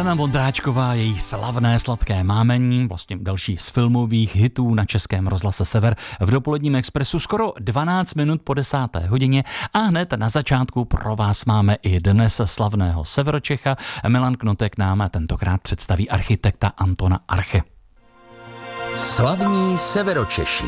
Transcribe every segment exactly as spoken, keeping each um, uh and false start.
Helena Vondráčková, její slavné sladké mámení, vlastně další z filmových hitů na Českém rozhlase Sever v dopoledním expresu skoro dvanáct minut po desáté hodině a hned na začátku pro vás máme i dnes slavného Severočecha. Milan Knotek nám tentokrát představí architekta Antona Arche. Slavní Severočeši.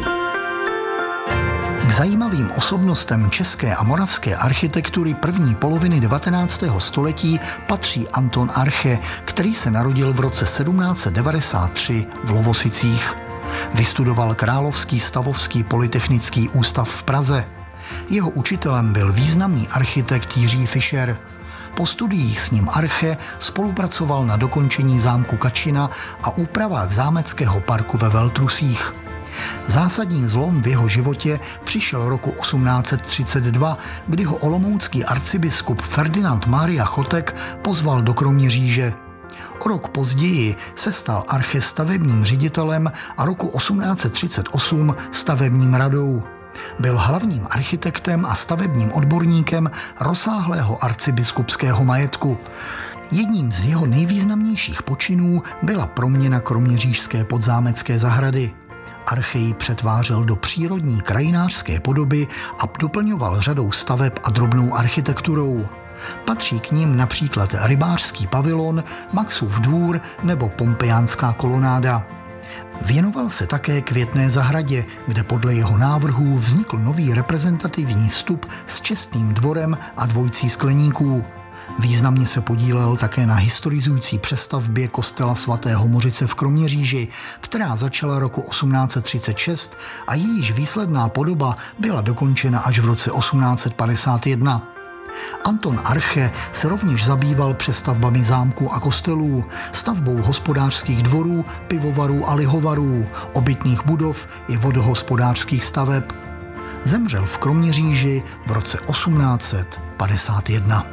K zajímavým osobnostem české a moravské architektury první poloviny devatenáctého století patří Anton Arche, který se narodil v roce sedmnáct set devadesát tři v Lovosicích. Vystudoval Královský stavovský polytechnický ústav v Praze. Jeho učitelem byl významný architekt Jiří Fischer. Po studiích s ním Arche spolupracoval na dokončení zámku Kačina a úpravách zámeckého parku ve Veltrusích. Zásadní zlom v jeho životě přišel roku osmnáct set třicet dva, kdy ho olomoucký arcibiskup Ferdinand Mária Chotek pozval do Kroměříže. O rok později se stal Arche stavebním ředitelem a roku osmnáct set třicet osm stavebním radou. Byl hlavním architektem a stavebním odborníkem rozsáhlého arcibiskupského majetku. Jedním z jeho nejvýznamnějších počinů byla proměna kroměřížské podzámecké zahrady. Arche ji přetvářel do přírodní krajinářské podoby a doplňoval řadou staveb a drobnou architekturou. Patří k nim například rybářský pavilon, Maxův dvůr nebo pompejánská kolonáda. Věnoval se také Květné zahradě, kde podle jeho návrhů vznikl nový reprezentativní vstup s čestným dvorem a dvojcí skleníků. Významně se podílel také na historizující přestavbě kostela svatého Mořice v Kroměříži, která začala roku osmnáct set třicet šest a jejíž výsledná podoba byla dokončena až v roce osmnáct set padesát jedna. Anton Arche se rovněž zabýval přestavbami zámků a kostelů, stavbou hospodářských dvorů, pivovarů a lihovarů, obytných budov i vodohospodářských staveb. Zemřel v Kroměříži v roce osmnáct set padesát jedna.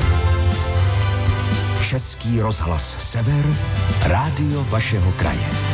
Český rozhlas Sever, rádio vašeho kraje.